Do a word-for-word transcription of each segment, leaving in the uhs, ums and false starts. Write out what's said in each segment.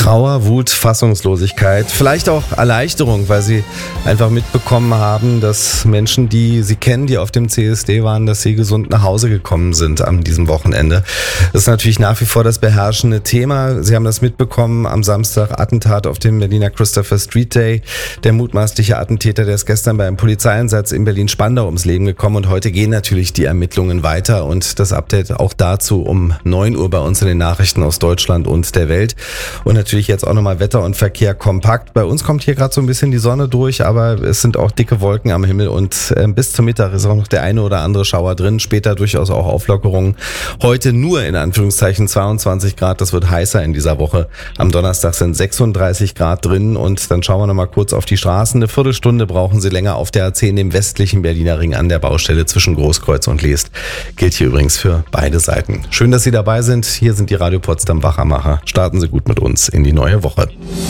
Trauer, Wut, Fassungslosigkeit, vielleicht auch Erleichterung, weil sie einfach mitbekommen haben, dass Menschen, die sie kennen, die auf dem C S D waren, dass sie gesund nach Hause gekommen sind an diesem Wochenende. Das ist natürlich nach wie vor das beherrschende Thema. Sie haben das mitbekommen am Samstag, Attentat auf dem Berliner Christopher Street Day. Der mutmaßliche Attentäter, der ist gestern bei einem Polizeieinsatz in Berlin-Spandau ums Leben gekommen und heute gehen natürlich die Ermittlungen weiter und das Update auch dazu um neun Uhr bei uns in den Nachrichten aus Deutschland und der Welt. Und natürlich jetzt auch nochmal Wetter und Verkehr kompakt. Bei uns kommt hier gerade so ein bisschen die Sonne durch, aber es sind auch dicke Wolken am Himmel und äh, bis zum Mittag ist auch noch der eine oder andere Schauer drin. Später durchaus auch Auflockerungen. Heute nur in Anführungszeichen zweiundzwanzig Grad. Das wird heißer in dieser Woche. Am Donnerstag sind sechsunddreißig Grad drin und dann schauen wir nochmal kurz auf die Straßen. Eine Viertelstunde brauchen Sie länger auf der A zehn im westlichen Berliner Ring an der Baustelle zwischen Großkreuz und Leest. Gilt hier übrigens für beide Seiten. Schön, dass Sie dabei sind. Hier sind die Radio Potsdam Wachermacher. Starten Sie gut mit uns in die neue Woche.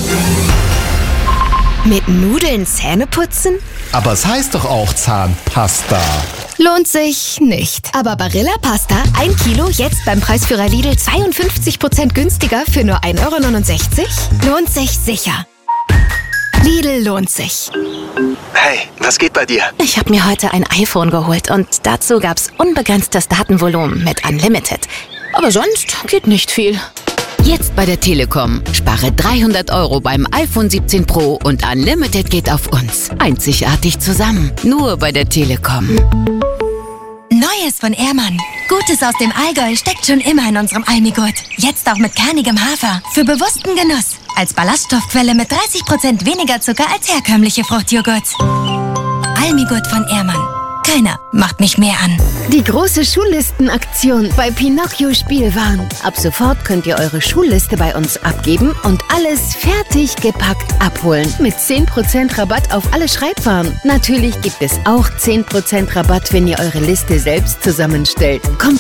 Mit Nudeln Zähne putzen? Aber es heißt doch auch Zahnpasta. Lohnt sich nicht. Aber Barilla Pasta, ein Kilo, jetzt beim Preisführer Lidl zweiundfünfzig Prozent günstiger für nur ein Euro neunundsechzig? Lohnt sich sicher. Lidl lohnt sich. Hey, was geht bei dir? Ich habe mir heute ein iPhone geholt und dazu gab's unbegrenztes Datenvolumen mit Unlimited. Aber sonst geht nicht viel. Jetzt bei der Telekom. Spare dreihundert Euro beim iPhone siebzehn Pro und Unlimited geht auf uns. Einzigartig zusammen. Nur bei der Telekom. Neues von Ehrmann. Gutes aus dem Allgäu steckt schon immer in unserem Almigurt. Jetzt auch mit kernigem Hafer. Für bewussten Genuss. Als Ballaststoffquelle mit dreißig Prozent weniger Zucker als herkömmliche Fruchtjoghurts. Almigurt von Ehrmann. Keiner macht mich mehr an. Die große Schullistenaktion bei Pinocchio Spielwaren. Ab sofort könnt ihr eure Schulliste bei uns abgeben und alles fertig gepackt abholen. Mit zehn Prozent Rabatt auf alle Schreibwaren. Natürlich gibt es auch zehn Prozent Rabatt, wenn ihr eure Liste selbst zusammenstellt. Kommt